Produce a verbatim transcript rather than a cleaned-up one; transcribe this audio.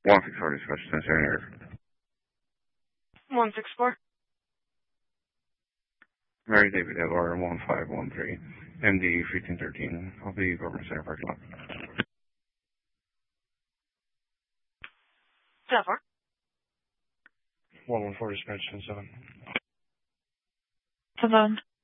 one six four dispatch, ten seven air. one six four. Mary David L R one five one three, M D fifteen thirteen of the Government Center parking lot. seven four. one one four dispatch, ten seven. seven.